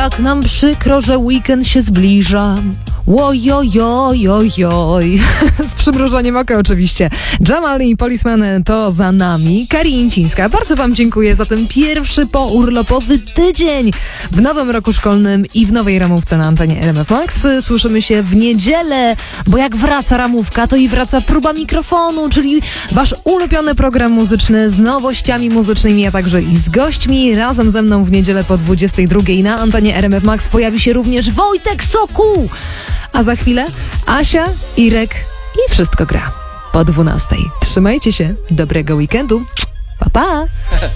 jak nam przykro, że weekend się zbliża. Ojojojojoj. Z przymrużeniem oka oczywiście. Jamal i Policeman to za nami. Karincińska. Bardzo wam dziękuję za ten pierwszy pourlopowy tydzień w nowym roku szkolnym i w nowej ramówce na antenie RMF Max. Słyszymy się w niedzielę, bo jak wraca ramówka, to i wraca próba mikrofonu, czyli wasz ulubiony program muzyczny z nowościami muzycznymi, a także i z gośćmi. Razem ze mną w niedzielę po 22 na antenie RMF Max pojawi się również Wojtek Sokół. A za chwilę Asia, Irek i Wszystko gra po 12. Trzymajcie się, dobrego weekendu. Pa, pa!